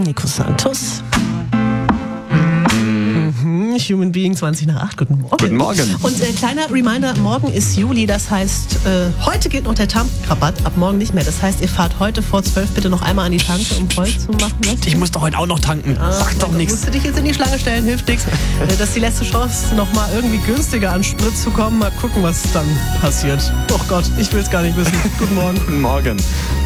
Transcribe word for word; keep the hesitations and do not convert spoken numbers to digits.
Nico Santos. Mhm, Human Being zwanzig nach acht. Guten Morgen. Guten Morgen. Und äh, kleiner Reminder, morgen ist Juli, das heißt, äh, heute geht noch der Tankrabatt, ab morgen nicht mehr. Das heißt, ihr fahrt heute vor zwölf bitte noch einmal an die Tanke, um voll zu machen. Was? Ich muss doch heute auch noch tanken. Ah, Sag doch nichts. Musst du dich jetzt in die Schlange stellen, hilft nichts. Das ist die letzte Chance, noch mal irgendwie günstiger an Sprit zu kommen. Mal gucken, was dann passiert. Oh Gott, ich will es gar nicht wissen. Guten Morgen. Guten Morgen.